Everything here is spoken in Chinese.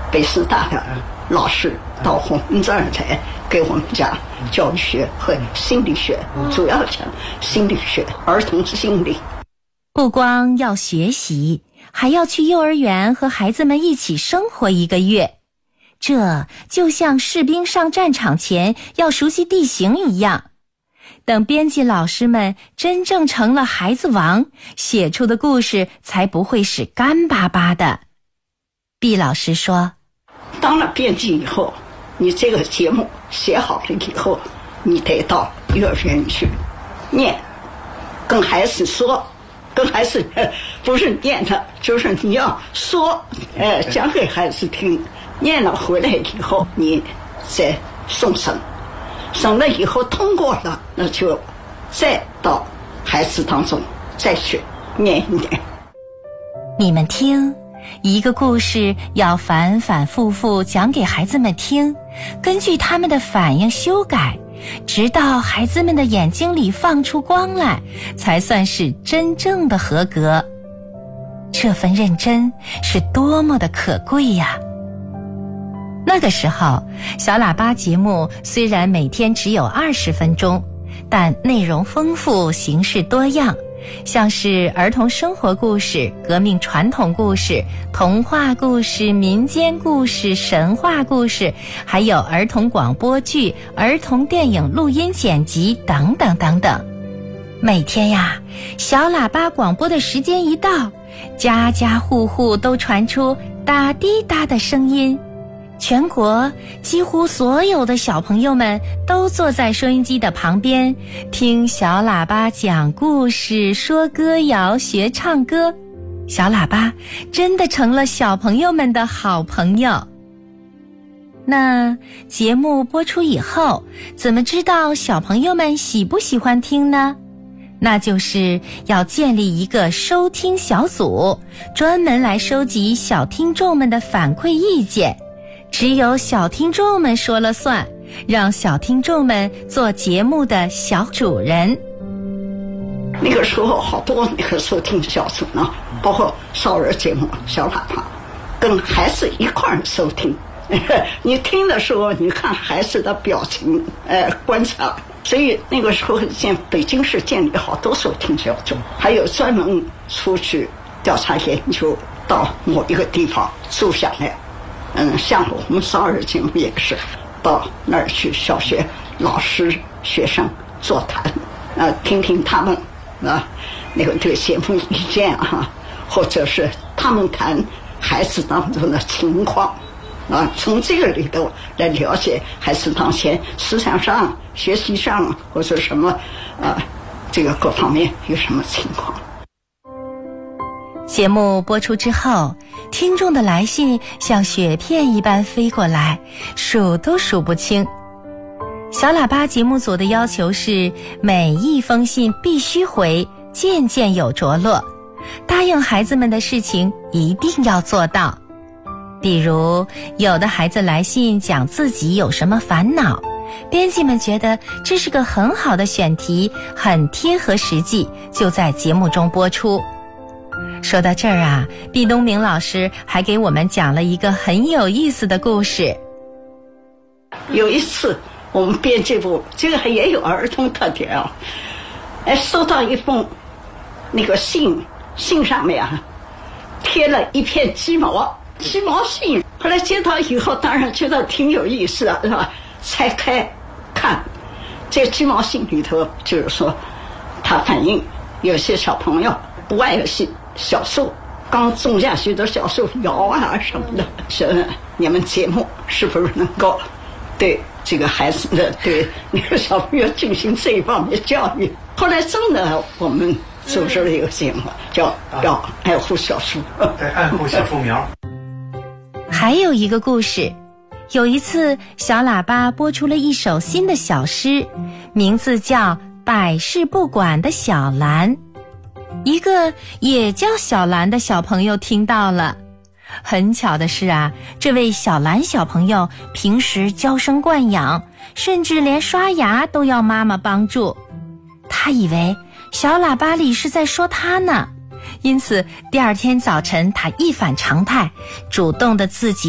北师大的老师到我们这儿来给我们讲教育学和心理学，主要讲心理学，儿童心理。 不光要学习，还要去幼儿园和孩子们一起生活1个月。这就像士兵上战场前要熟悉地形一样。等编辑老师们真正成了孩子王，写出的故事才不会是干巴巴的。毕老师说， 当了编辑以后，你这个节目写好了以后，你得到幼儿园去念，跟孩子说，跟孩子不是念的，就是你要说，讲给孩子听。念了回来以后，你再送审，审了以后通过了，那就再到孩子当中再去念一念。 你们听，一个故事要反反复复讲给孩子们听，根据他们的反应修改，直到孩子们的眼睛里放出光来，才算是真正的合格。这份认真是多么的可贵呀！那个时候，小喇叭节目虽然每天只有20分钟，但内容丰富，形式多样，像是儿童生活故事、革命传统故事、童话故事、民间故事、神话故事，还有儿童广播剧、儿童电影录音剪辑等等等等。每天呀，小喇叭广播的时间一到，家家户户都传出哒滴答的声音。全国几乎所有的小朋友们都坐在收音机的旁边，听小喇叭讲故事、说歌谣、学唱歌。小喇叭真的成了小朋友们的好朋友。那节目播出以后，怎么知道小朋友们喜不喜欢听呢？那就是要建立一个收听小组，专门来收集小听众们的反馈意见。只有小听众们说了算，让小听众们做节目的小主人。 那个时候好多那个收听小组呢，包括少儿节目、小喇叭，跟孩子一块儿收听。你听的时候，你看孩子的表情，观察。所以那个时候北京市建立好多收听小组，还有专门出去调查研究，到某一个地方住下来。像我们少儿节目也是到那儿去，小学老师、学生座谈，听听他们那个对节目意见啊，或者是他们谈孩子当中的情况从这个里头来了解孩子当前思想上、学习上或者什么这个各方面有什么情况。 节目播出之后，听众的来信像雪片一般飞过来，数都数不清。小喇叭节目组的要求是每一封信必须回，件件有着落，答应孩子们的事情一定要做到。比如有的孩子来信讲自己有什么烦恼，编辑们觉得这是个很好的选题，很贴合实际，就在节目中播出。说到这儿啊，毕东明老师还给我们讲了一个很有意思的故事。 有一次我们编辑部，这个也有儿童特点收到一封那个信上面贴了一片鸡毛信。后来接到以后，当然觉得挺有意思的，是吧？拆开看，这鸡毛信里头就是说，他反映有些小朋友不爱惜小树，刚种下去的小树摇什么的。是你们节目是不是能够对这个孩子的、对那个小朋友进行这一方面教育？后来真的我们组织了一个节目，叫要爱护小树， 爱护小树苗。 还有一个故事，有一次小喇叭播出了一首新的小诗，名字叫《百事不管的小兰》。一个也叫小兰的小朋友听到了。很巧的是啊，这位小兰小朋友平时娇生惯养，甚至连刷牙都要妈妈帮助。他以为小喇叭里是在说他呢，因此第二天早晨他一反常态，主动的自己